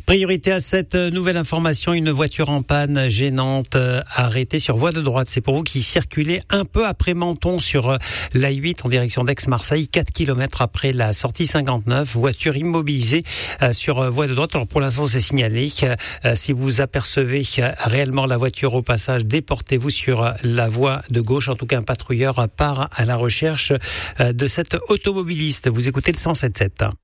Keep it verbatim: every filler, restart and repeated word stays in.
Priorité à cette nouvelle information, une voiture en panne gênante arrêtée sur voie de droite. C'est pour vous qui circulez un peu après Menton sur l'A huit en direction d'Aix-Marseille, quatre kilomètres après la sortie cinquante-neuf. Voiture immobilisée sur voie de droite. Alors pour l'instant, c'est signalé. Si vous apercevez réellement la voiture au passage, déportez-vous sur la voie de gauche. En tout cas, un patrouilleur part à la recherche de cet automobiliste. Vous écoutez le cent sept sept.